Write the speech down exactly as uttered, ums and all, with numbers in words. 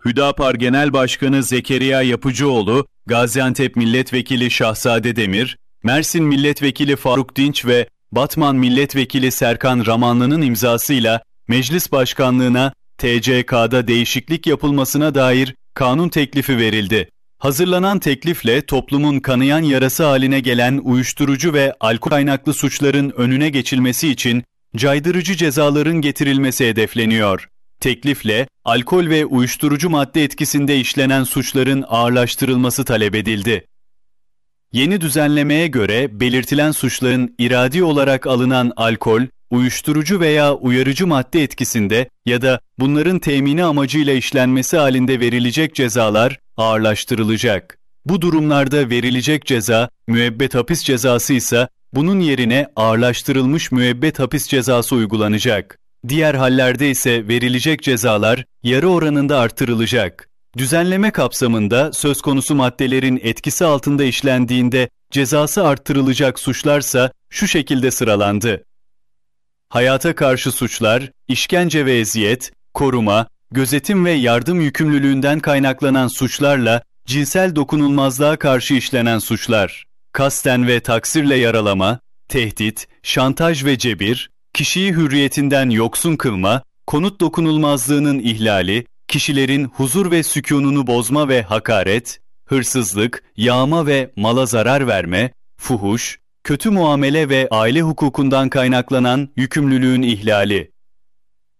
Hüdapar Genel Başkanı Zekeriya Yapıcıoğlu, Gaziantep Milletvekili Şahzade Demir, Mersin Milletvekili Faruk Dinç ve Batman Milletvekili Serkan Ramanlı'nın imzasıyla Meclis Başkanlığına T C K'da değişiklik yapılmasına dair kanun teklifi verildi. Hazırlanan teklifle toplumun kanayan yarası haline gelen uyuşturucu ve alkol kaynaklı suçların önüne geçilmesi için caydırıcı cezaların getirilmesi hedefleniyor. Teklifle alkol ve uyuşturucu madde etkisinde işlenen suçların ağırlaştırılması talep edildi. Yeni düzenlemeye göre belirtilen suçların iradi olarak alınan alkol, uyuşturucu veya uyarıcı madde etkisinde ya da bunların temini amacıyla işlenmesi halinde verilecek cezalar ağırlaştırılacak. Bu durumlarda verilecek ceza müebbet hapis cezası ise bunun yerine ağırlaştırılmış müebbet hapis cezası uygulanacak. Diğer hallerde ise verilecek cezalar yarı oranında artırılacak. Düzenleme kapsamında söz konusu maddelerin etkisi altında işlendiğinde cezası artırılacak suçlarsa şu şekilde sıralandı. Hayata karşı suçlar, işkence ve eziyet, koruma, gözetim ve yardım yükümlülüğünden kaynaklanan suçlarla cinsel dokunulmazlığa karşı işlenen suçlar, kasten ve taksirle yaralama, tehdit, şantaj ve cebir, kişiyi hürriyetinden yoksun kılma, konut dokunulmazlığının ihlali, kişilerin huzur ve sükûnunu bozma ve hakaret, hırsızlık, yağma ve mala zarar verme, fuhuş, kötü muamele ve aile hukukundan kaynaklanan yükümlülüğün ihlali.